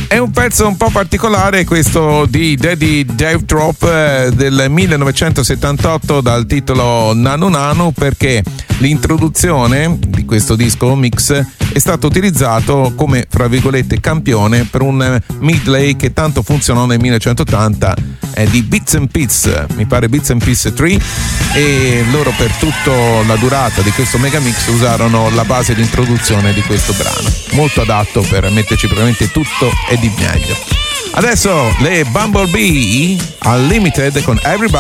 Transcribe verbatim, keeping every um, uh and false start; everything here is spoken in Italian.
È un pezzo un po' particolare questo di Daddy Dave Drop eh, del millenovecentosettantotto dal titolo Nanu Nanu, perché l'introduzione di questo disco mix è stato utilizzato come, fra virgolette, campione per un medley che tanto funzionò nel millenovecentottanta eh, di Bits and Pits, mi pare Bits and Pits tre, e loro per tutta la durata di questo mega mix usarono la base di introduzione di questo brano, molto adatto per metterci praticamente tutto e di meglio. Adesso le Bumblebee Unlimited con Everybody